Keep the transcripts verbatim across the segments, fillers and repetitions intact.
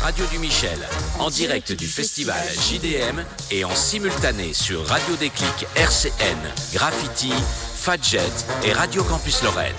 radio du Michel, en direct du festival J D M et en simultané sur Radio Déclic R C N, Graffiti, Fadjet et Radio Campus Lorraine.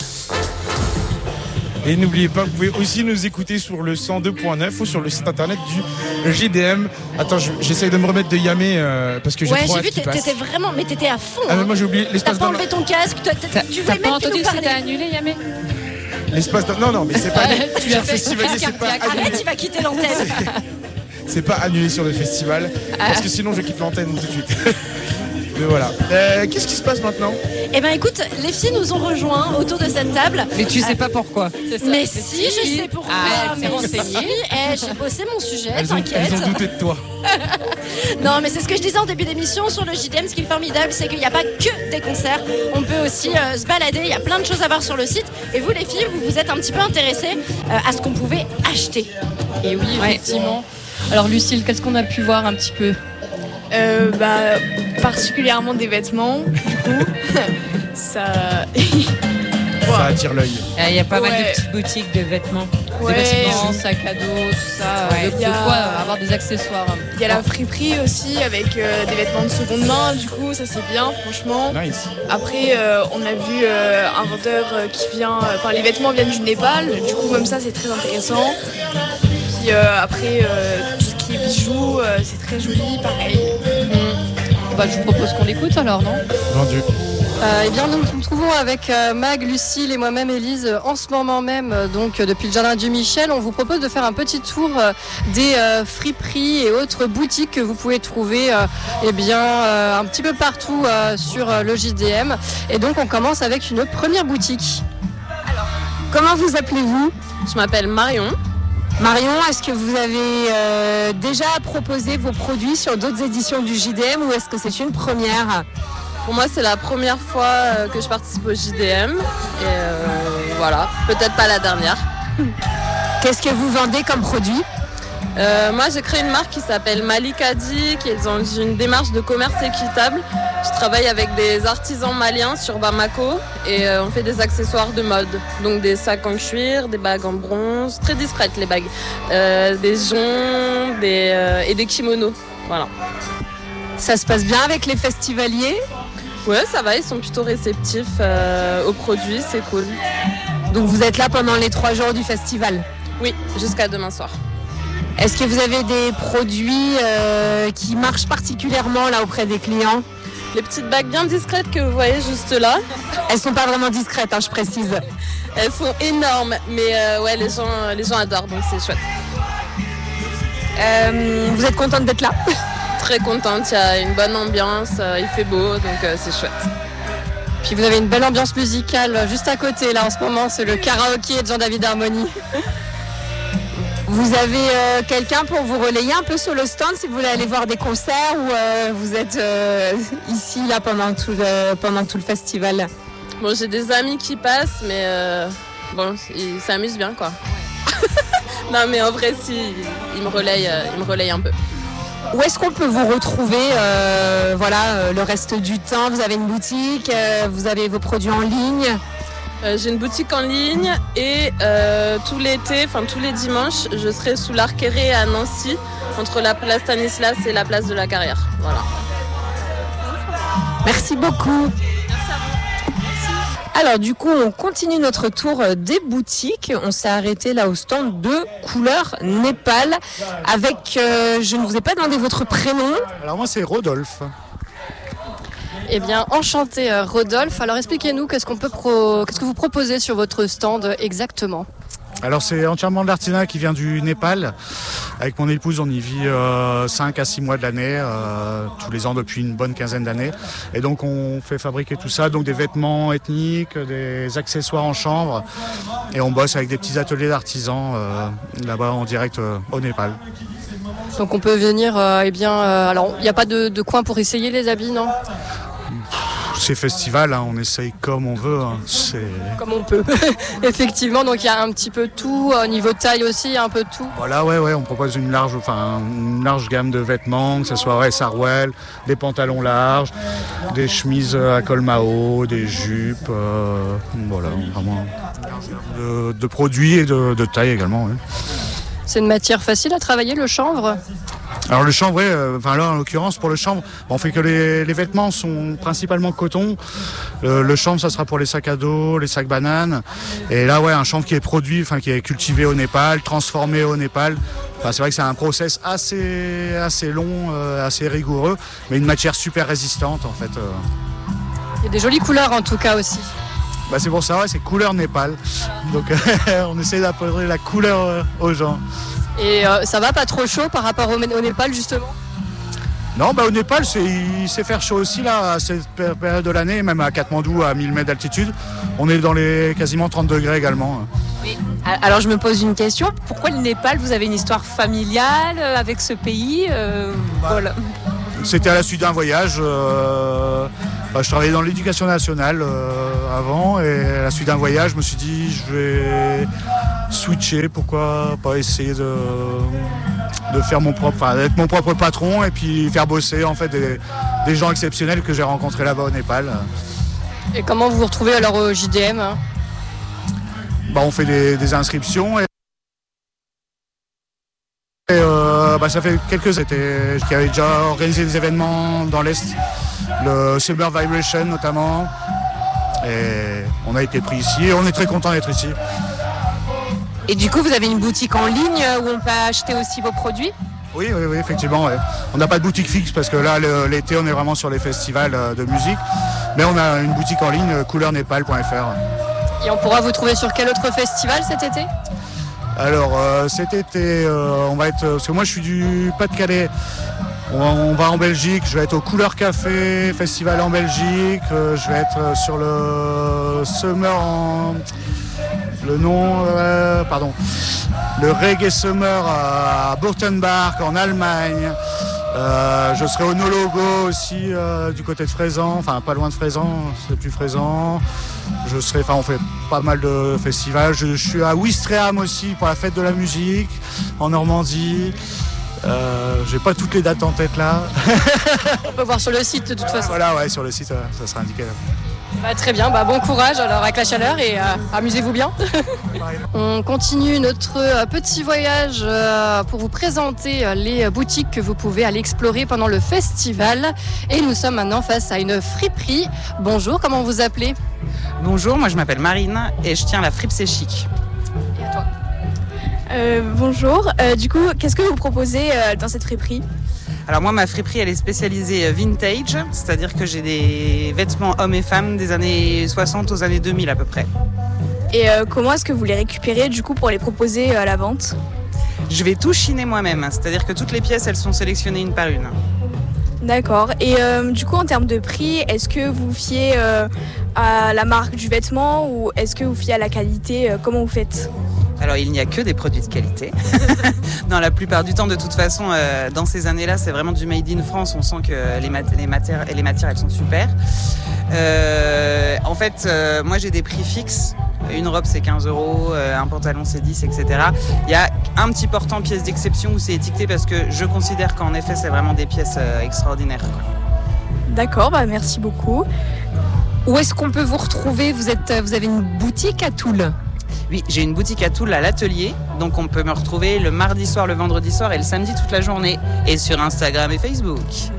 Et n'oubliez pas, vous pouvez aussi nous écouter sur le cent deux point neuf ou sur le site internet du J D M. Attends, je, j'essaye de me remettre de Yamé euh, parce que j'ai ouais, trop j'ai hâte vu, qu'il passe. t'étais vraiment, mais t'étais à fond. Ah, mais hein. moi j'ai oublié l'espace. T'as pas dans enlevé ton casque, t'as, t'as, tu voulais pas même plus entendu nous que parler. c'était annulé, Yamé? L'espace dans... Non, non, mais c'est pas. Tu l'as fait festivalier, c'est pas annulé. Arrête, il va quitter l'antenne. C'est pas annulé sur le festival parce que sinon je quitte l'antenne tout de suite. Mais voilà. Euh, qu'est-ce qui se passe maintenant? Eh ben écoute, les filles nous ont rejoints autour de cette table. Mais tu sais pas pourquoi. Mais si, je sais pourquoi. Ah, mais c'est si, eh, j'ai bossé mon sujet, Elles ont, t'inquiète. elles ont douté de toi. Non, mais c'est ce que je disais en début d'émission sur le J D M. Ce qui est formidable, c'est qu'il n'y a pas que des concerts. On peut aussi euh, se balader. Il y a plein de choses à voir sur le site. Et vous, les filles, vous vous êtes un petit peu intéressées euh, à ce qu'on pouvait acheter. Et oui, effectivement. Alors Lucille, qu'est-ce qu'on a pu voir un petit peu? Euh, bah, particulièrement des vêtements, du coup, ça... Ça attire l'œil. Il y a pas Ouais. mal de petites boutiques de vêtements. Ouais, Des vêtements, sacs à dos, tout ça. Ouais. De, de Y a- quoi avoir des accessoires. il y a la friperie aussi avec euh, des vêtements de seconde main, du coup, ça c'est bien, franchement. Nice. Après, euh, on a vu euh, un vendeur euh, qui vient... Enfin, les vêtements viennent du Népal, du coup, comme ça, c'est très intéressant. Puis euh, après, euh, tout ce qui est bijoux, euh, c'est très joli, pareil. Bah, je vous propose qu'on l'écoute alors, non? Vendu. Euh, eh bien, nous nous trouvons avec euh, Mag, Lucille et moi-même, Élise, euh, en ce moment même, euh, donc euh, depuis le Jardin du Michel. On vous propose de faire un petit tour euh, des euh, friperies et autres boutiques que vous pouvez trouver euh, eh bien, euh, un petit peu partout euh, sur euh, le J D M. Et donc, on commence avec une première boutique. Alors, comment vous appelez-vous? Je m'appelle Marion. Marion, est-ce que vous avez euh, déjà proposé vos produits sur d'autres éditions du J D M ou est-ce que c'est une première? Pour moi, c'est la première fois euh, que je participe au J D M. Et euh, voilà, peut-être pas la dernière. Qu'est-ce que vous vendez comme produit? Euh, moi, j'ai créé une marque qui s'appelle Malikadi, qui est dans une démarche de commerce équitable. Je travaille avec des artisans maliens sur Bamako et euh, on fait des accessoires de mode. Donc des sacs en cuir, des bagues en bronze, très discrètes les bagues, euh, des joncs des, euh, et des kimonos. Voilà. Ça se passe bien avec les festivaliers? Ouais, ça va, ils sont plutôt réceptifs euh, aux produits, c'est cool. Donc vous êtes là pendant les trois jours du festival? Oui, jusqu'à demain soir. Est-ce que vous avez des produits euh, qui marchent particulièrement là auprès des clients? Les petites bagues bien discrètes que vous voyez juste là. Elles sont pas vraiment discrètes, hein, je précise. Elles sont énormes, mais euh, ouais, les gens, les gens adorent, donc c'est chouette. Euh, vous êtes contente d'être là? Très contente, il y a une bonne ambiance, euh, il fait beau, donc euh, c'est chouette. Puis vous avez une belle ambiance musicale juste à côté là en ce moment, c'est le karaoké de Jean-David Harmonie. Vous avez euh, quelqu'un pour vous relayer un peu sur le stand si vous voulez aller voir des concerts ou euh, vous êtes euh, ici là pendant tout le, pendant tout le festival? Bon, j'ai des amis qui passent, mais euh, bon, ils s'amusent bien quoi. Non mais en vrai, si, ils me relayent, euh, ils me relayent un peu. Où est-ce qu'on peut vous retrouver euh, voilà, euh, le reste du temps? Vous avez une boutique, euh, vous avez vos produits en ligne? Euh, j'ai une boutique en ligne et euh, tout l'été, enfin tous les dimanches, je serai sous l'Arquéré à Nancy, entre la place Stanislas et la place de la Carrière. Voilà. Merci beaucoup. Alors du coup, on continue notre tour des boutiques. On s'est arrêté là au stand de couleur Népal avec, euh, je ne vous ai pas demandé votre prénom. Alors moi c'est Rodolphe. Eh bien, enchanté euh, Rodolphe. Alors expliquez-nous qu'est-ce qu'on peut pro... qu'est-ce que vous proposez sur votre stand exactement? Alors c'est entièrement de l'artisanat qui vient du Népal. Avec mon épouse, on y vit euh, cinq à six mois de l'année, euh, tous les ans depuis une bonne quinzaine d'années. Et donc on fait fabriquer tout ça, donc des vêtements ethniques, des accessoires en chanvre. Et on bosse avec des petits ateliers d'artisans euh, là-bas en direct euh, au Népal. Donc on peut venir, euh, eh bien, euh, alors il n'y a pas de, de coin pour essayer les habits, non? C'est festival, hein, on essaye comme on veut. Hein, c'est... Comme on peut. Effectivement, donc il y a un petit peu tout, au niveau taille aussi, il y a un peu tout. Voilà, ouais, ouais, on propose une large, enfin, une large gamme de vêtements, que ce soit ouais, Sarwell, des pantalons larges, des chemises à col Mao, des jupes, euh, voilà, vraiment de, de produits et de, de taille également. Ouais. C'est une matière facile à travailler, le chanvre? Alors le chanvre, ouais, euh, enfin là en l'occurrence pour le chanvre, on fait que les, les vêtements sont principalement coton. Le, le chanvre, ça sera pour les sacs à dos, les sacs bananes. Et là, ouais, un chanvre qui est produit, enfin qui est cultivé au Népal, transformé au Népal. Enfin, c'est vrai que c'est un process assez, assez long, euh, assez rigoureux, mais une matière super résistante en fait. Euh. Il y a des jolies couleurs en tout cas aussi. Bah, c'est pour ça, ouais, c'est couleur Népal. Donc on essaie d'apporter la couleur euh, aux gens. Et euh, ça va pas trop chaud par rapport au, au Népal justement? Non, bah au Népal, c'est, il sait faire chaud aussi là, à cette période de l'année, même à Katmandou, à mille mètres d'altitude. On est dans les quasiment trente degrés également. Oui. Alors je me pose une question, pourquoi le Népal? Vous avez une histoire familiale avec ce pays euh, bah, voilà. C'était à la suite d'un voyage. Euh, bah, je travaillais dans l'éducation nationale euh, avant, et à la suite d'un voyage, je me suis dit, je vais switcher, pourquoi pas essayer de, de faire mon propre, enfin, d'être mon propre patron et puis faire bosser en fait des, des gens exceptionnels que j'ai rencontrés là-bas au Népal. Et comment vous vous retrouvez alors au J D M? Bah, on fait des, des inscriptions et, et euh, bah, ça fait quelques années qui avait déjà organisé des événements dans l'Est, le Summer Vibration notamment, et on a été pris ici et on est très content d'être ici. Et du coup, vous avez une boutique en ligne où on peut acheter aussi vos produits? Oui, oui, oui, effectivement. Ouais. On n'a pas de boutique fixe parce que là, le, l'été, on est vraiment sur les festivals de musique. Mais on a une boutique en ligne, couleur népal point f r. Et on pourra vous trouver sur quel autre festival cet été? Alors, euh, cet été, euh, on va être... Parce que moi, je suis du Pas-de-Calais. On, on va en Belgique. Je vais être au Couleur Café, festival en Belgique. Euh, je vais être sur le Summer en... Le nom, euh, pardon, le Reggae Summer à Burtenbach en Allemagne. Euh, je serai au No Logo aussi euh, du côté de Frézan, enfin pas loin de Frézan, c'est plus Frézan. Je serai, enfin on fait pas mal de festivals. Je, je suis à Ouistreham aussi pour la fête de la musique en Normandie. Euh, j'ai pas toutes les dates en tête là. On peut voir sur le site de toute façon. Voilà, ouais, sur le site, ça sera indiqué là. Bah, très bien, bah, bon courage alors avec la chaleur et euh, amusez-vous bien. On continue notre euh, petit voyage euh, pour vous présenter euh, les boutiques que vous pouvez aller explorer pendant le festival. Et nous sommes maintenant face à une friperie. Bonjour, comment vous appelez? Bonjour, moi je m'appelle Marine et je tiens la fripe C'est Chic. Et à toi? euh, Bonjour, euh, du coup, qu'est-ce que vous proposez euh, dans cette friperie? Alors moi, ma friperie, elle est spécialisée vintage, c'est-à-dire que j'ai des vêtements hommes et femmes des années soixante aux années deux mille à peu près. Et euh, comment est-ce que vous les récupérez du coup pour les proposer à la vente? Je vais tout chiner moi-même, c'est-à-dire que toutes les pièces, elles sont sélectionnées une par une. D'accord. Et euh, du coup, en termes de prix, est-ce que vous vous fiez euh, à la marque du vêtement ou est-ce que vous fiez à la qualité? euh, Comment vous faites? Alors, il n'y a que des produits de qualité. Non, la plupart du temps, de toute façon, euh, dans ces années-là, c'est vraiment du made in France. On sent que les, mat- les, matières, les matières, elles sont super. Euh, en fait, euh, moi, j'ai des prix fixes. Une robe, c'est quinze euros, euh, un pantalon, c'est dix, et cetera. Il y a un petit portant pièces d'exception où c'est étiqueté parce que je considère qu'en effet, c'est vraiment des pièces euh, extraordinaires, quoi. D'accord, bah merci beaucoup. Où est-ce qu'on peut vous retrouver? Vous êtes, vous avez une boutique à Toul? Oui, j'ai une boutique à Toul à l'atelier, donc on peut me retrouver le mardi soir, le vendredi soir et le samedi toute la journée, et sur Instagram et Facebook.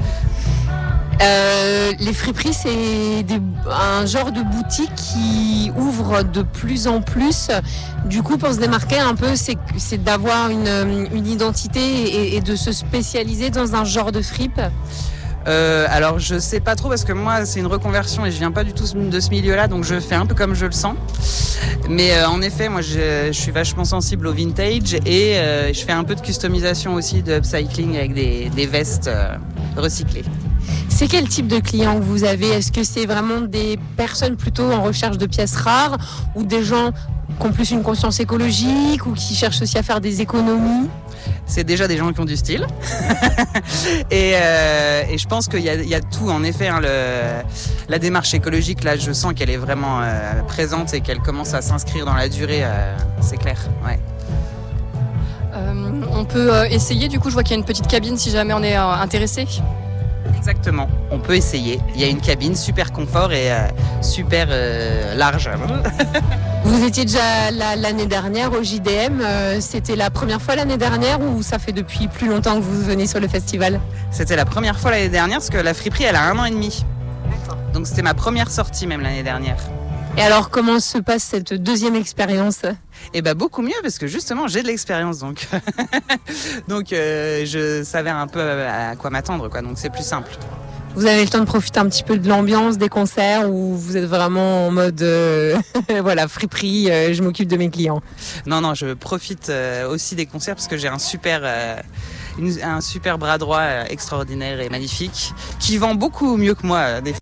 Euh, les friperies, c'est des, un genre de boutique qui ouvre de plus en plus. Du coup, pour se démarquer un peu, c'est, c'est d'avoir une, une identité et, et de se spécialiser dans un genre de fripe. Euh, alors je sais pas trop parce que moi c'est une reconversion et je viens pas du tout de ce milieu-là, donc je fais un peu comme je le sens. Mais euh, en effet, moi je, je suis vachement sensible au vintage et euh, je fais un peu de customisation aussi, de upcycling avec des, des vestes euh, recyclées. C'est quel type de clients que vous avez? Est-ce que c'est vraiment des personnes plutôt en recherche de pièces rares ou des gens qui ont plus une conscience écologique ou qui cherchent aussi à faire des économies? C'est déjà des gens qui ont du style. et, euh, et je pense qu'il y a, il y a tout, en effet. Hein, le, la démarche écologique, là, je sens qu'elle est vraiment euh, présente et qu'elle commence à s'inscrire dans la durée. Euh, c'est clair, ouais. Euh, on peut euh, essayer, du coup, je vois qu'il y a une petite cabine si jamais on est euh, intéressé. Exactement, on peut essayer. Il y a une cabine super confort et euh, super euh, large. Vous étiez déjà là l'année dernière au J D M. euh, C'était la première fois l'année dernière ou ça fait depuis plus longtemps que vous venez sur le festival? C'était la première fois l'année dernière parce que la friperie elle a un an et demi. Donc c'était ma première sortie même l'année dernière. Et alors comment se passe cette deuxième expérience? Eh ben beaucoup mieux parce que justement j'ai de l'expérience donc donc euh, je savais un peu à quoi m'attendre quoi, donc c'est plus simple. Vous avez le temps de profiter un petit peu de l'ambiance des concerts ou vous êtes vraiment en mode euh, voilà friperie, euh, je m'occupe de mes clients? Non non, je profite euh, aussi des concerts parce que j'ai un super euh, une, un super bras droit euh, extraordinaire et magnifique qui vend beaucoup mieux que moi euh, des...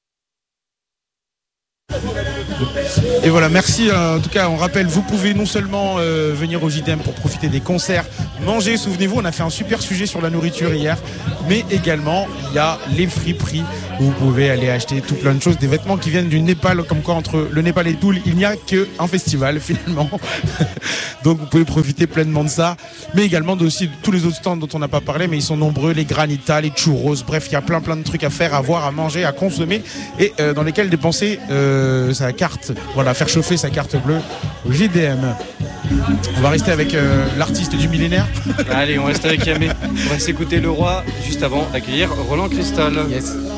Et voilà, merci. En tout cas, on rappelle, vous pouvez non seulement euh, venir au J D M pour profiter des concerts, manger, souvenez-vous, on a fait un super sujet sur la nourriture hier, mais également, il y a les friperies où vous pouvez aller acheter tout plein de choses, des vêtements qui viennent du Népal, comme quoi entre le Népal et Toul, il n'y a qu'un festival finalement. Donc vous pouvez profiter pleinement de ça, mais également de aussi de tous les autres stands dont on n'a pas parlé, mais ils sont nombreux, les granitas, les churros, bref, il y a plein plein de trucs à faire, à voir, à manger, à consommer, et euh, dans lesquels dépenser euh, sa carte, voilà, faire chauffer sa carte bleue au J D M. On va rester avec euh, l'artiste du millénaire. Allez, on reste avec Yamé. On va s'écouter Le Roi juste avant d'accueillir Roland Cristal. Yes.